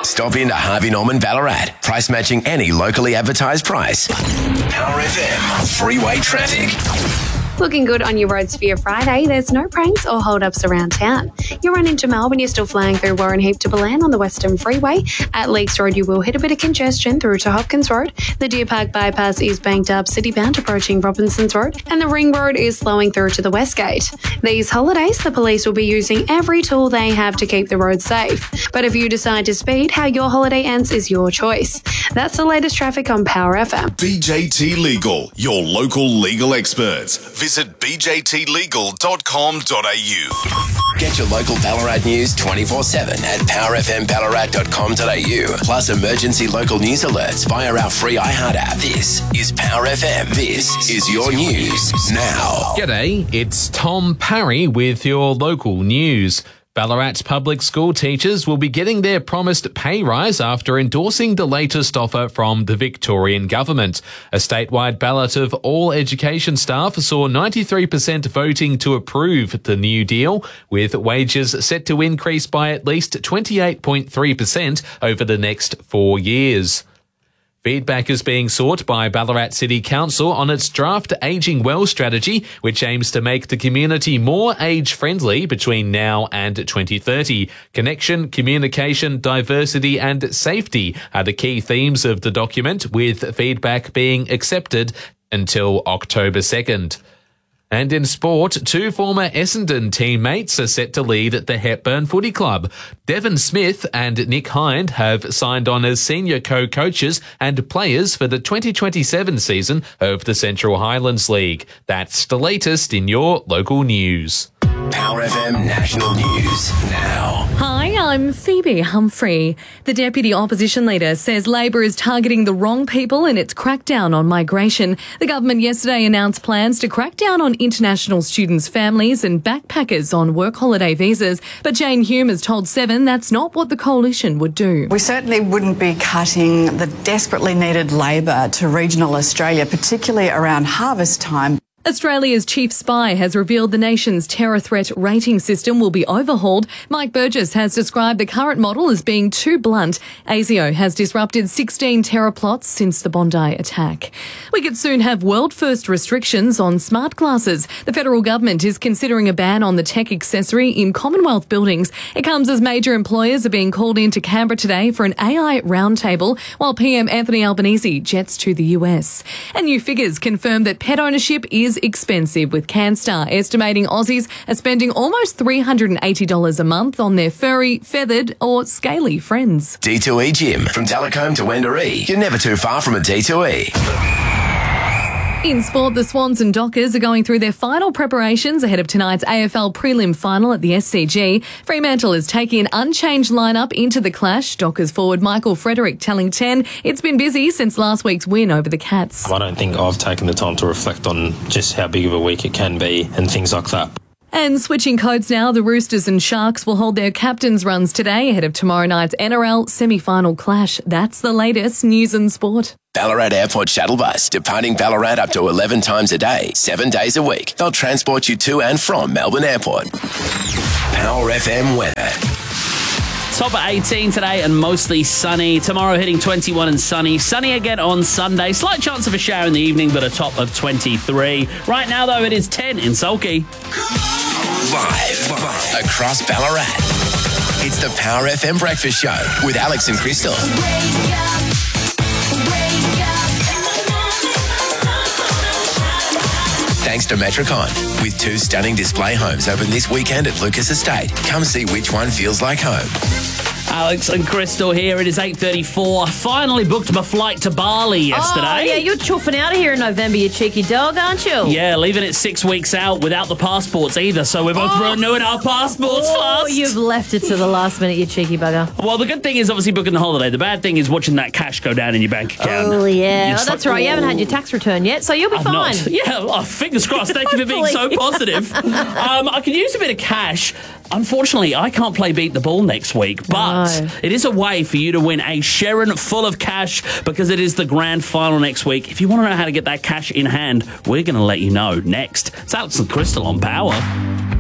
Stop into Harvey Norman Ballarat. Price matching any locally advertised price. Power FM. Freeway traffic. Looking good on your roads for your Friday. There's no pranks or hold-ups around town. You run into Melbourne, you're still flying through Warren Heap to Ballan on the Western Freeway. At Leakes Road, you will hit a bit of congestion through to Hopkins Road. The Deer Park bypass is banked up city-bound approaching Robinsons Road. And the Ring Road is slowing through to the West Gate. These holidays, the police will be using every tool they have to keep the roads safe. But if you decide to speed, how your holiday ends is your choice. That's the latest traffic on Power FM. BJT Legal, your local legal experts. Visit bjtlegal.com.au. Get your local Ballarat news 24/7 at powerfmballarat.com.au. Plus emergency local news alerts via our free iHeart app. This is Power FM. This is your news now. G'day, it's Tom Parry with your local news. Ballarat's public school teachers will be getting their promised pay rise after endorsing the latest offer from the Victorian government. A statewide ballot of all education staff saw 93% voting to approve the new deal, with wages set to increase by at least 28.3% over the next 4 years. Feedback is being sought by Ballarat City Council on its draft Ageing Well strategy, which aims to make the community more age-friendly between now and 2030. Connection, communication, diversity and safety are the key themes of the document, with feedback being accepted until October 2nd. And in sport, two former Essendon teammates are set to lead the Hepburn Footy Club. Devon Smith and Nick Hind have signed on as senior co-coaches and players for the 2027 season of the Central Highlands League. That's the latest in your local news. Power FM National News now. Hi, I'm Phoebe Humphrey. The Deputy Opposition Leader says Labor is targeting the wrong people in its crackdown on migration. The government yesterday announced plans to crack down on international students' families and backpackers on work holiday visas. But Jane Hume has told Seven that's not what the coalition would do. We certainly wouldn't be cutting the desperately needed labour to regional Australia, particularly around harvest time. Australia's chief spy has revealed the nation's terror threat rating system will be overhauled. Mike Burgess has described the current model as being too blunt. ASIO has disrupted 16 terror plots since the Bondi attack. We could soon have world-first restrictions on smart glasses. The federal government is considering a ban on the tech accessory in Commonwealth buildings. It comes as major employers are being called into Canberra today for an AI roundtable, while PM Anthony Albanese jets to the US. And new figures confirm that pet ownership is expensive, with CanStar estimating Aussies are spending almost $380 a month on their furry, feathered or scaly friends. D2E Gym. From Telecombe to Wendouree. You're never too far from a D2E. In sport, the Swans and Dockers are going through their final preparations ahead of tonight's AFL prelim final at the SCG. Fremantle is taking an unchanged lineup into the clash. Dockers forward Michael Frederick telling 10 it's been busy since last week's win over the Cats. I don't think I've taken the time to reflect on just how big of a week it can be and things like that. And switching codes now, the Roosters and Sharks will hold their captains' runs today ahead of tomorrow night's NRL semi-final clash. That's the latest news and sport. Ballarat Airport Shuttle Bus, departing Ballarat up to 11 times a day, 7 days a week. They'll transport you to and from Melbourne Airport. Power FM weather. Top at 18 today and mostly sunny. Tomorrow hitting 21 and sunny. Sunny again on Sunday. Slight chance of a shower in the evening, but a top of 23. Right now, though, it is 10 in Sulky. Live across Ballarat. It's the Power FM Breakfast Show with Alex and Crystal. Thanks to Metricon. With 2 stunning display homes open this weekend at Lucas Estate. Come see which one feels like home. Alex and Crystal here. It is 8:34. I finally booked my flight to Bali yesterday. Oh, yeah, you're chuffing out of here in November, you cheeky dog, aren't you? Yeah, leaving it 6 weeks out without the passports either, so we're both renewing our passports fast. You've left it to the last minute, you cheeky bugger. Well, the good thing is obviously booking the holiday. The bad thing is watching that cash go down in your bank account. Oh, yeah. Oh, that's right. You haven't had your tax return yet, so you'll be fine. Not. Yeah, fingers crossed. Thank you for being so positive. I could use a bit of cash. Unfortunately, I can't play Beat the Ball next week, but it is a way for you to win a Sharon full of cash because it is the grand final next week. If you want to know how to get that cash in hand, we're going to let you know next. It's Alex and Crystal on Power.